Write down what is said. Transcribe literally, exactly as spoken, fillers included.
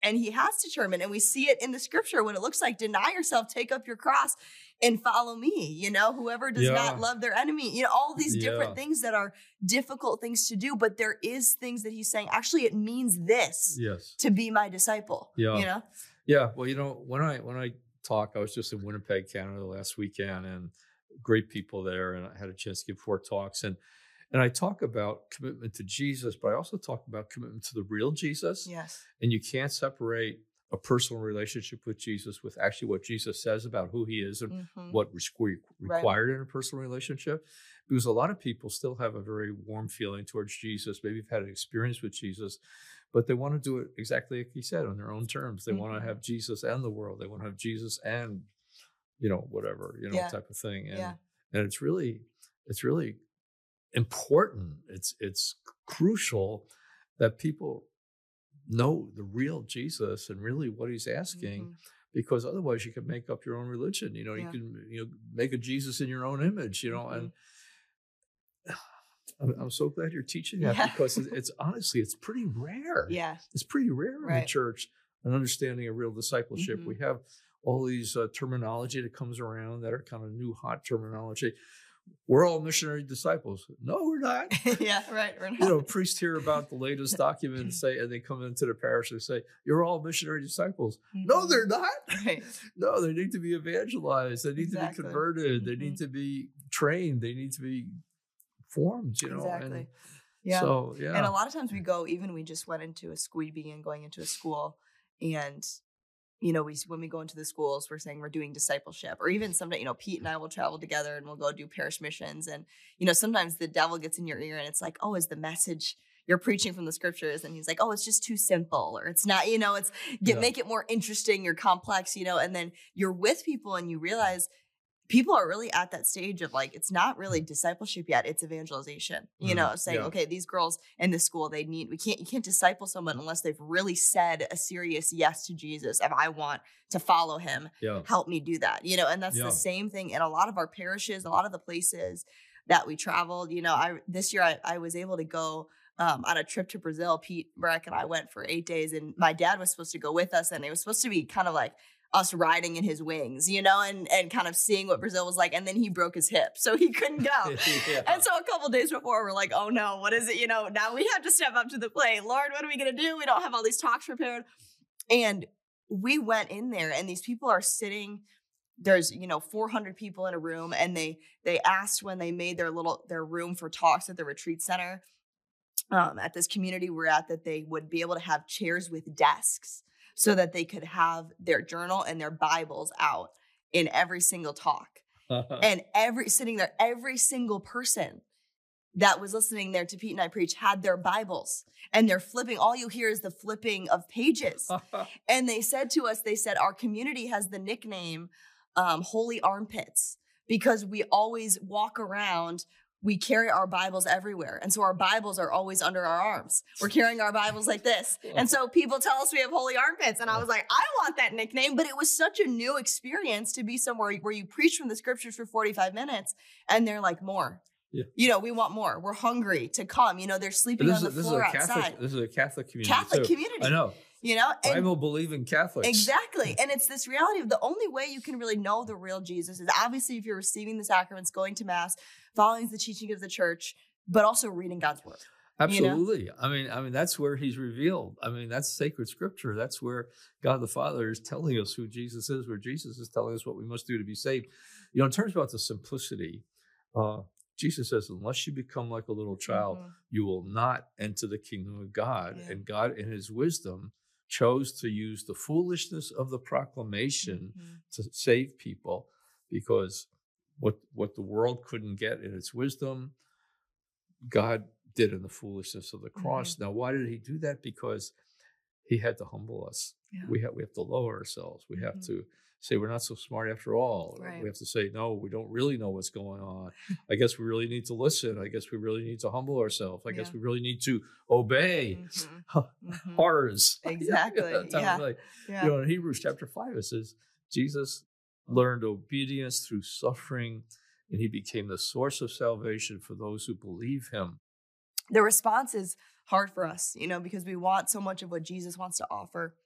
and he has determined, and we see it in the scripture, what it looks like. Deny yourself, take up your cross, and follow me. You know, whoever does Yeah. not love their enemy, you know, all these different Yeah. things that are difficult things to do. But there is things that he's saying, actually, it means this Yes. to be my disciple. Yeah. You know? Yeah. Well, you know, when I when I talk, I was just in Winnipeg, Canada last weekend, and great people there, and I had a chance to give four talks, and and I talk about commitment to Jesus, but I also talk about commitment to the real Jesus. Yes. And you can't separate a personal relationship with Jesus with actually what Jesus says about who he is and Mhm. what is re- required in a personal relationship. Because a lot of people still have a very warm feeling towards Jesus. Maybe they've had an experience with Jesus, but they want to do it exactly like he said, on their own terms. They want Mhm. to have Jesus and the world. They want to have Jesus and, you know, whatever, you know, Yeah. type of thing. And, Yeah. and it's really, it's really important. It's, it's crucial that people know the real Jesus and really what he's asking, Mhm. because otherwise you can make up your own religion. You know, Yeah. you can, you know, make a Jesus in your own image, you know, Mhm. and I'm, I'm so glad you're teaching that Yeah. because it's, it's honestly, it's pretty rare. Yeah. It's pretty rare in the Right. church, an understanding of real discipleship. Mhm. We have all these uh, terminology that comes around that are kind of new, hot terminology. We're all missionary disciples. No, we're not. Yeah, right. We're not. You know, priests hear about the latest document and say, and they come into the parish and say, "You're all missionary disciples." No, Mhm. they're not. Right. No, they need to be evangelized. They need Exactly. to be converted. They Mhm. need to be trained. They need to be formed. You know, Exactly. and Yeah. so yeah, And a lot of times we go, even we just went into a school, we began going into a school, and you know, we when we go into the schools, we're saying we're doing discipleship, or even someday, you know, Pete and I will travel together and we'll go do parish missions. And, you know, sometimes the devil gets in your ear and it's like, oh, is the message you're preaching from the scriptures? And he's like, oh, it's just too simple, or it's not, you know, it's get, Yeah. make it more interesting, you're complex, you know, and then you're with people and you realize people are really at that stage of like, it's not really discipleship yet. It's evangelization, you Mhm. know, saying, Yeah. okay, these girls in this school, they need, we can't, you can't disciple someone unless they've really said a serious yes to Jesus. If I want to follow him, yeah, help me do that, you know, and that's Yeah. the same thing in a lot of our parishes, a lot of the places that we traveled, you know, I, this year I, I was able to go um, on a trip to Brazil. Pete Breck and I went for eight days and my dad was supposed to go with us, and it was supposed to be kind of like us riding in his wings, you know, and, and kind of seeing what Brazil was like. And then he broke his hip, so he couldn't go. Yeah. And so a couple days before, we're like, oh no, what is it? You know, now we have to step up to the plate. Lord, what are we going to do? We don't have all these talks prepared. And we went in there and these people are sitting, there's, you know, four hundred people in a room. And they, they asked when they made their little, their room for talks at the retreat center, um, at this community we're at, that they would be able to have chairs with desks so that they could have their journal and their Bibles out in every single talk. And every sitting there, every single person that was listening there to Pete and I preach had their Bibles, and they're flipping. All you hear is the flipping of pages. And they said to us, they said, our community has the nickname um, Holy Armpits because we always walk around. We carry our Bibles everywhere. And so our Bibles are always under our arms. We're carrying our Bibles like this. And so people tell us we have holy armpits. And I was like, I want that nickname. But it was such a new experience to be somewhere where you preach from the scriptures for forty-five minutes. And they're like, more. Yeah. You know, we want more. We're hungry to come. You know, they're sleeping this on the is, this floor is a Catholic, outside. This is a Catholic community. Catholic too. community. I know. You know, and Bible believing Catholics. exactly. And it's this reality of the only way you can really know the real Jesus is obviously if you're receiving the sacraments, going to mass, following the teaching of the church, but also reading God's word. Absolutely. You know? I mean, I mean, that's where he's revealed. I mean, that's sacred scripture. That's where God the Father is telling us who Jesus is, where Jesus is telling us what we must do to be saved. You know, in terms about the simplicity, uh, Jesus says, unless you become like a little child, Mm-hmm. you will not enter the kingdom of God. Yeah. And God, in his wisdom, chose to use the foolishness of the proclamation Mm-hmm. to save people, because what what the world couldn't get in its wisdom, God did in the foolishness of the cross. Mm-hmm. Now, why did he do that? Because he had to humble us. Yeah. We have we have to lower ourselves. We have Mm-hmm. to say we're not so smart after all. Right. We have to say, no, we don't really know what's going on. I guess we really need to listen. I guess we really need to humble ourselves. I guess Yeah. we really need to obey. Mm-hmm. Mm-hmm. Horrors. Exactly. That type Yeah. of thing. Yeah. You know, in Hebrews chapter five, it says, Jesus learned obedience through suffering, and he became the source of salvation for those who believe him. The response is hard for us, you know, because we want so much of what Jesus wants to offer.